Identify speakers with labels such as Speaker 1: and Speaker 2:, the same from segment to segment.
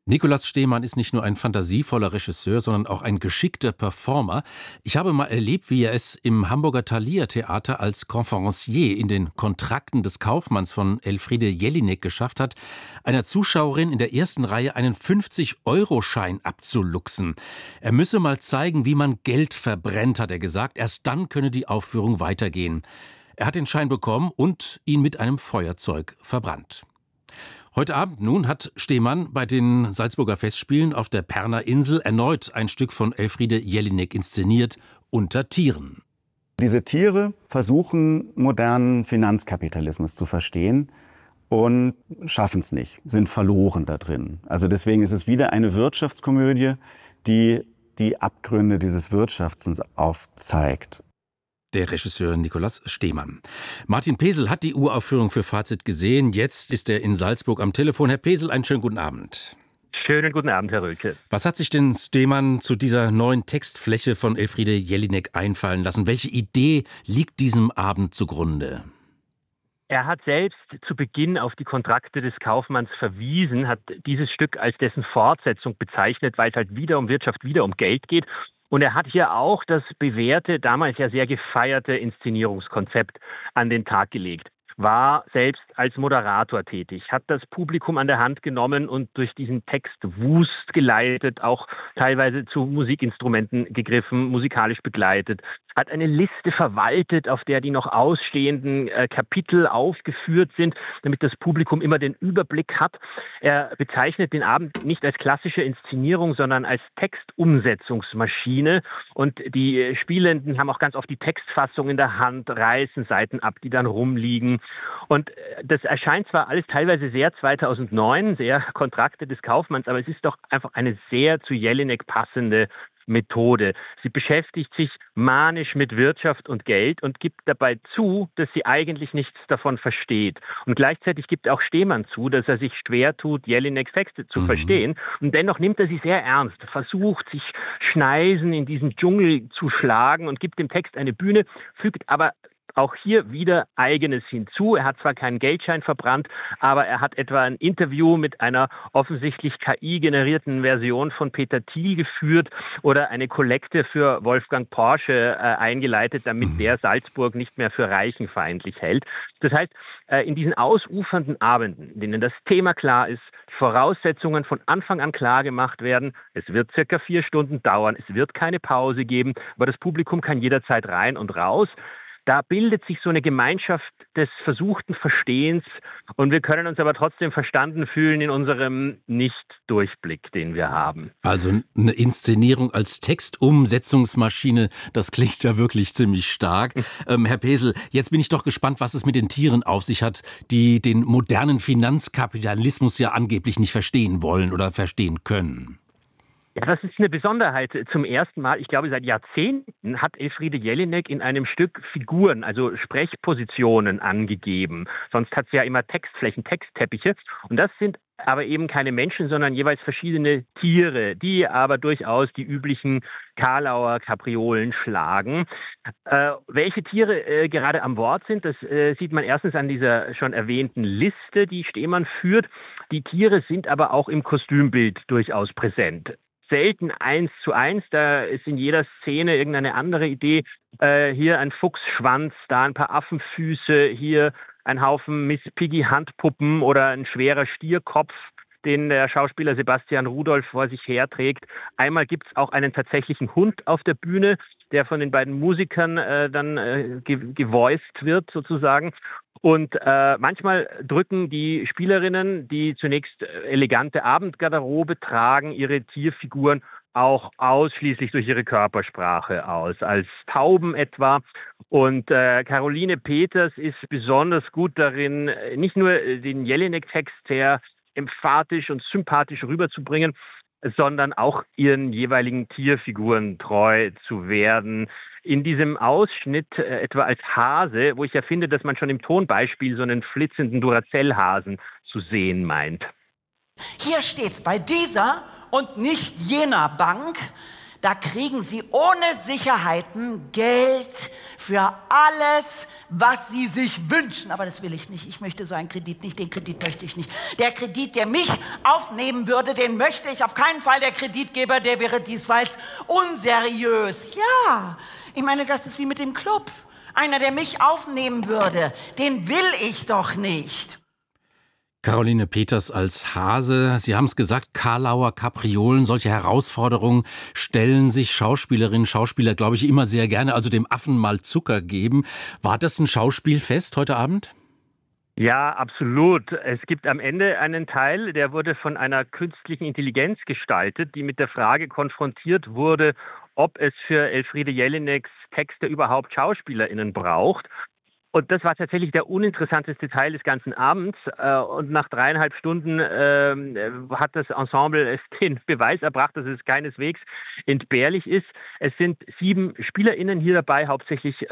Speaker 1: Nikolaus Stemann ist nicht nur ein fantasievoller Regisseur, sondern auch ein geschickter Performer. Ich habe mal erlebt, wie er es im Hamburger Thalia-Theater als Conférencier in den Kontrakten des Kaufmanns von Elfriede Jelinek geschafft hat, einer Zuschauerin in der ersten Reihe einen 50-Euro-Schein abzuluxen. Er müsse mal zeigen, wie man Geld verbrennt, hat er gesagt. Erst dann könne die Aufführung weitergehen. Er hat den Schein bekommen und ihn mit einem Feuerzeug verbrannt. Heute Abend nun hat Stemann bei den Salzburger Festspielen auf der Perner Insel erneut ein Stück von Elfriede Jelinek inszeniert, Unter Tieren.
Speaker 2: Diese Tiere versuchen, modernen Finanzkapitalismus zu verstehen und schaffen es nicht, sind verloren da drin. Also deswegen ist es wieder eine Wirtschaftskomödie, die die Abgründe dieses Wirtschaftens aufzeigt.
Speaker 1: Der Regisseur Nikolaus Stemann. Martin Pesel hat die Uraufführung für Fazit gesehen. Jetzt ist er in Salzburg am Telefon. Herr Pesel, einen schönen guten Abend.
Speaker 3: Schönen guten Abend, Herr Rölke.
Speaker 1: Was hat sich denn Stemann zu dieser neuen Textfläche von Elfriede Jelinek einfallen lassen? Welche Idee liegt diesem Abend zugrunde?
Speaker 3: Er hat selbst zu Beginn auf die Kontrakte des Kaufmanns verwiesen, hat dieses Stück als dessen Fortsetzung bezeichnet, weil es halt wieder um Wirtschaft, wieder um Geld geht. Und er hat hier auch das bewährte, damals ja sehr gefeierte Inszenierungskonzept an den Tag gelegt. War selbst als Moderator tätig, hat das Publikum an der Hand genommen und durch diesen Text Wust geleitet, auch teilweise zu Musikinstrumenten gegriffen, musikalisch begleitet, hat eine Liste verwaltet, auf der die noch ausstehenden Kapitel aufgeführt sind, damit das Publikum immer den Überblick hat. Er bezeichnet den Abend nicht als klassische Inszenierung, sondern als Textumsetzungsmaschine und die Spielenden haben auch ganz oft die Textfassung in der Hand, reißen Seiten ab, die dann rumliegen. Und das erscheint zwar alles teilweise sehr 2009, sehr Kontrakte des Kaufmanns, aber es ist doch einfach eine sehr zu Jelinek passende Methode. Sie beschäftigt sich manisch mit Wirtschaft und Geld und gibt dabei zu, dass sie eigentlich nichts davon versteht. Und gleichzeitig gibt auch Stemann zu, dass er sich schwer tut, Jelineks Texte zu verstehen. Und dennoch nimmt er sie sehr ernst, versucht sich Schneisen in diesen Dschungel zu schlagen und gibt dem Text eine Bühne, fügt aber auch hier wieder Eigenes hinzu. Er hat zwar keinen Geldschein verbrannt, aber er hat etwa ein Interview mit einer offensichtlich KI-generierten Version von Peter Thiel geführt oder eine Kollekte für Wolfgang Porsche eingeleitet, damit der Salzburg nicht mehr für reichenfeindlich hält. Das heißt, in diesen ausufernden Abenden, in denen das Thema klar ist, Voraussetzungen von Anfang an klar gemacht werden, es wird circa 4 Stunden dauern, es wird keine Pause geben, aber das Publikum kann jederzeit rein und raus. Da bildet sich so eine Gemeinschaft des versuchten Verstehens und wir können uns aber trotzdem verstanden fühlen in unserem Nicht-Durchblick, den wir haben.
Speaker 1: Also eine Inszenierung als Textumsetzungsmaschine, das klingt ja wirklich ziemlich stark. Herr Pesel, jetzt bin ich doch gespannt, was es mit den Tieren auf sich hat, die den modernen Finanzkapitalismus ja angeblich nicht verstehen wollen oder verstehen können.
Speaker 3: Ja, das ist eine Besonderheit. Zum ersten Mal, ich glaube seit Jahrzehnten, hat Elfriede Jelinek in einem Stück Figuren, also Sprechpositionen angegeben. Sonst hat sie ja immer Textflächen, Textteppiche. Und das sind aber eben keine Menschen, sondern jeweils verschiedene Tiere, die aber durchaus die üblichen Kalauer Kapriolen schlagen. Welche Tiere gerade am Wort sind, das sieht man erstens an dieser schon erwähnten Liste, die Stemann führt. Die Tiere sind aber auch im Kostümbild durchaus präsent. Selten 1:1, da ist in jeder Szene irgendeine andere Idee. Hier ein Fuchsschwanz, da ein paar Affenfüße, hier ein Haufen Miss Piggy Handpuppen oder ein schwerer Stierkopf, den der Schauspieler Sebastian Rudolph vor sich herträgt. Einmal gibt es auch einen tatsächlichen Hund auf der Bühne, der von den beiden Musikern dann gevoiced wird sozusagen. Und manchmal drücken die Spielerinnen, die zunächst elegante Abendgarderobe tragen, ihre Tierfiguren auch ausschließlich durch ihre Körpersprache aus, als Tauben etwa. Und Caroline Peters ist besonders gut darin, nicht nur den Jelinek-Text sehr emphatisch und sympathisch rüberzubringen, sondern auch ihren jeweiligen Tierfiguren treu zu werden. In diesem Ausschnitt, etwa als Hase, wo ich ja finde, dass man schon im Tonbeispiel so einen flitzenden Duracell-Hasen zu sehen meint.
Speaker 4: Hier steht's, bei dieser und nicht jener Bank Da kriegen Sie ohne Sicherheiten Geld für alles, was Sie sich wünschen. Aber das will ich nicht. Ich möchte so einen Kredit nicht. Den Kredit möchte ich nicht. Der Kredit, der mich aufnehmen würde, den möchte ich auf keinen Fall. Der Kreditgeber, der wäre diesfalls unseriös. Ja, ich meine, das ist wie mit dem Club. Einer, der mich aufnehmen würde, den will ich doch nicht.
Speaker 1: Caroline Peters als Hase. Sie haben es gesagt, Karlauer Kapriolen, solche Herausforderungen stellen sich Schauspielerinnen und Schauspieler, glaube ich, immer sehr gerne, also dem Affen mal Zucker geben. War das ein Schauspielfest heute Abend?
Speaker 3: Ja, absolut. Es gibt am Ende einen Teil, der wurde von einer künstlichen Intelligenz gestaltet, die mit der Frage konfrontiert wurde, ob es für Elfriede Jelineks Texte überhaupt SchauspielerInnen braucht. Und das war tatsächlich der uninteressanteste Teil des ganzen Abends. Und nach 3,5 Stunden hat das Ensemble es den Beweis erbracht, dass es keineswegs entbehrlich ist. Es sind 7 SpielerInnen hier dabei, hauptsächlich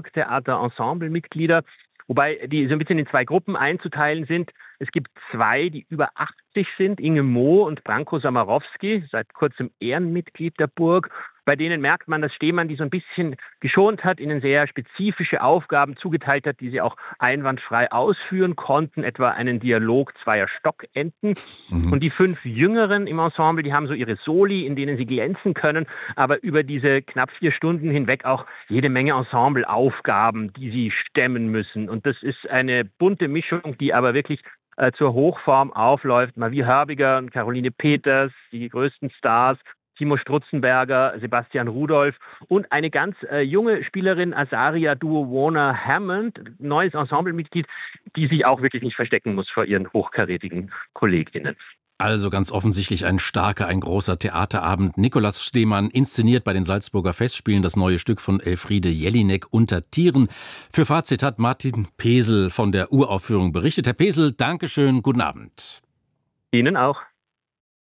Speaker 3: Burgtheater-Ensemble-Mitglieder, wobei die so ein bisschen in 2 Gruppen einzuteilen sind. Es gibt 2, die über 80 sind, Inge Moh und Branko Samarowski, seit kurzem Ehrenmitglied der Burg. Bei denen merkt man, dass Stemann die so ein bisschen geschont hat, ihnen sehr spezifische Aufgaben zugeteilt hat, die sie auch einwandfrei ausführen konnten, etwa einen Dialog 2 Stockenten. Und die 5 Jüngeren im Ensemble, die haben so ihre Soli, in denen sie glänzen können, aber über diese knapp 4 Stunden hinweg auch jede Menge Ensembleaufgaben, die sie stemmen müssen. Und das ist eine bunte Mischung, die aber wirklich zur Hochform aufläuft. Marie Hörbiger und Caroline Peters, die größten Stars, Timo Strutzenberger, Sebastian Rudolph und eine ganz junge Spielerin, Azaria Duo-Warner-Hammond, neues Ensemblemitglied, die sich auch wirklich nicht verstecken muss vor ihren hochkarätigen KollegInnen.
Speaker 1: Also ganz offensichtlich ein starker, ein großer Theaterabend. Nikolaus Stemann inszeniert bei den Salzburger Festspielen das neue Stück von Elfriede Jelinek, Unter Tieren. Für Fazit hat Martin Pesel von der Uraufführung berichtet. Herr Pesel, Dankeschön, guten Abend.
Speaker 3: Ihnen auch.